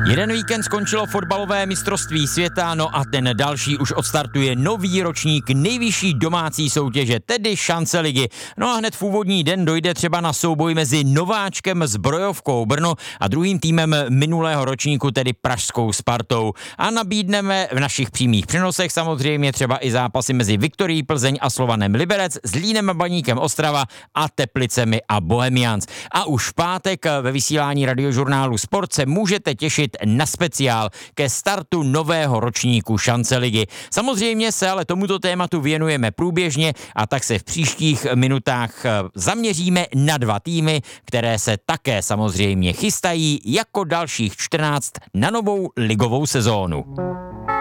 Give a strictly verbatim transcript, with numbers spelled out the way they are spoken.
Jeden víkend skončilo fotbalové mistrovství světa, no a ten další už odstartuje nový ročník nejvyšší domácí soutěže, tedy šance ligy. No a hned v úvodní den dojde třeba na souboj mezi nováčkem Zbrojovkou Brno a druhým týmem minulého ročníku, tedy pražskou Spartou. A nabídneme v našich přímých přenosech samozřejmě třeba i zápasy mezi Viktorií Plzeň a Slovanem Liberec, Zlínem a Baníkem Ostrava a Teplicemi a Bohemians. A už v pátek ve vysílání radiožurnálu Sport se můžete těšit na speciál ke startu nového ročníku šance ligy. Samozřejmě se ale tomuto tématu věnujeme průběžně a tak se v příštích minutách zaměříme na dva týmy, které se také samozřejmě chystají jako dalších čtrnáct na novou ligovou sezónu.